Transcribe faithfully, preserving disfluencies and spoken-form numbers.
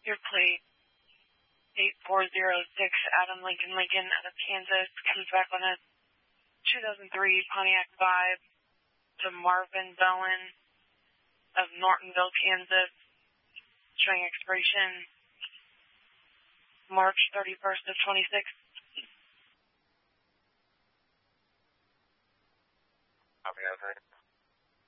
Your plate, eight four zero six, Adam Lincoln Lincoln out of Kansas, comes back on a two thousand three Pontiac Vibe to Marvin Bowen of Nortonville, Kansas, showing expiration March thirty-first of twenty-six. Copy, over.